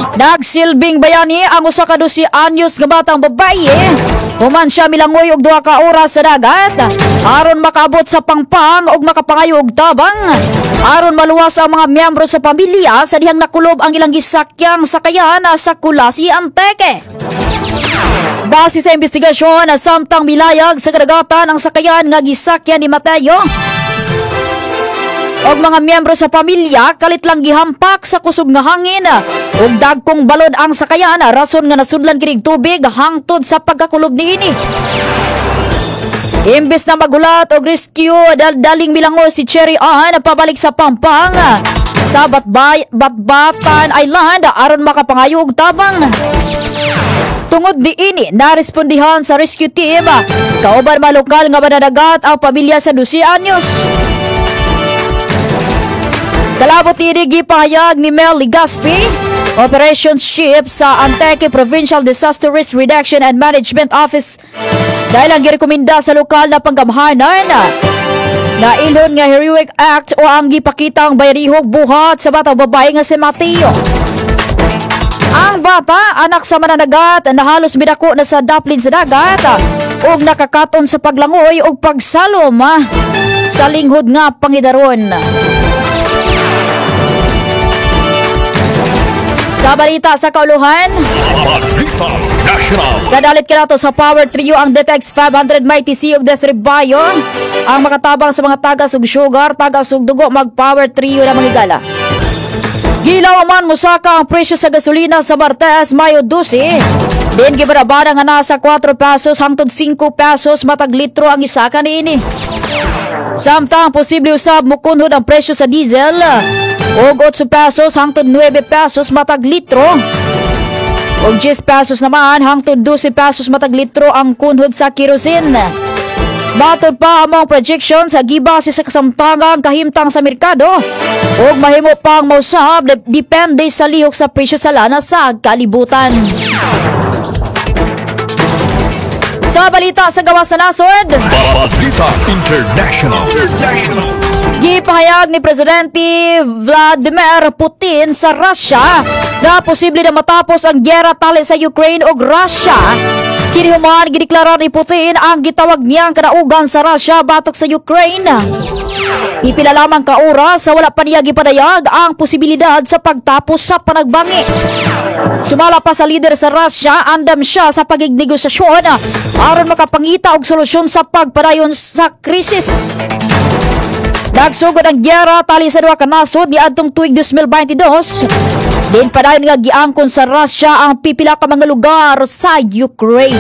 Nagsilbing bayani ang usa ka 12 anyos nga batang babaye. Human siya milangoy og 2 ka oras sa dagat aron makaabot sa pangpang ug makapangayo og tabang aron maluwas ang mga miyembro sa pamilya sa dihang nakulob ang ilang gisakyang sakayan sa Kulasi, Antique. Base sa investigasyon, samtang milayag sa kadagatan ang sakayan nga gisakyan ni Mateo og mga miyembro sa pamilya, kalit lang gihampak sa kusog nga hangin ug dagkong balod ang sakayan, rason nga nasudlan kining tubig hangtod sa pagkakulob niini. Imbes na magulat og rescue, daling milangoy si Cherry Ann pabalik sa Pampang sa Batbatan Island aron makapangayo og tabang. Tungod diini, narespondihan sa rescue team kauban mga lokal nga mananagat ang pamilya sa 12 anyos. Kalabot ni gipahayag ni Mel Ligaspi, Operations Chief sa Antique Provincial Disaster Risk Reduction and Management Office, dahil ang girekomenda sa lokal na panggamhanan na ilhon nga heroic act o ang gipakitang bayanihog buhat sa batang babae nga si Mateo. Ang bata, anak sa mananagat, na halos midako na sa daplin sa dagat ug nakakaton sa paglangoy ug pagsalom sa linghod nga pangidaron. Sa balita sa kauluhan, kadalit kinato sa Power Trio ang DTX 500 Mighty Sea ug Death Bayo. Ang makatabang sa mga tagas ug sugar, tagas ug dugo, mag Power Trio na manghigala. Gilaw man musaka ang presyo sa gasolina sa Martes, Mayo 12. Din gibarabara nga nasa 4 pesos hangtod 5 pesos matag litro ang isaka niini. Samtang posible usab mukunhod ang presyo sa diesel og 8 pesos hangtod 9 pesos matag litro. Og 10 pesos naman hangtod 12 pesos matag litro ang kunhod sa kerosene. Matod pa among projection sa gibase sa kasamtangang kahimtang sa merkado ug mahimo pang mausab depende sa lihok sa presyo sa lana sa kalibutan. Sa balita sa gawas sa nasod, Balita International. gipahayag ni Presidente Vladimir Putin sa Russia na posible na matapos ang gyera tali sa Ukraine ug Russia. Kini human gideklara ni Putin ang gitawag niyang kadaugan sa Russia batok sa Ukraine. Ipila lamang ka oras sa wala pa niya gipadayag ang posibilidad sa pagtapos sa panagbangi. Sumala pa sa leader sa Russia, andam siya sa pagignegosasyon aron makapangita og solusyon sa pagpadayon sa krisis. Nagsugod ang gyera tali sa duha ka nasod niadtong tuig 2022. Din padayon nga giangkon sa Russia ang pipila ka mga lugar sa Ukraine.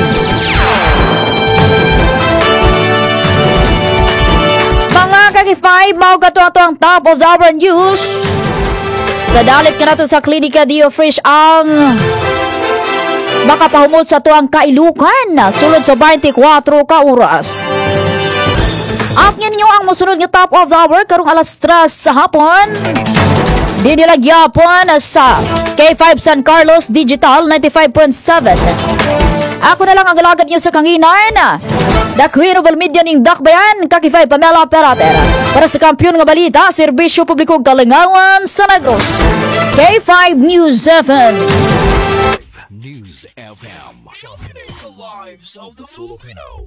Mga kaki-5, mao gato ang top of our news. Kadalit ka nato sa Klinika Dio Fresh ang makapahumot sa tuang kailukan sulod sa 24 ka oras. At ninyo ang musunod nga top of the hour karong alas 3 sa hapon. Dinilagyapon sa K5 San Carlos Digital 95.7. Ako na lang ang galagad nyo sa kanginan. Dakwino Balmedia ning Dakbayan, Kakifay Pamela Perater. Para sa kampyon nga balita, Serbisyo Publiko Kalingawan sa Negros. K5 News FM. News FM. Championing the lives of the Filipino.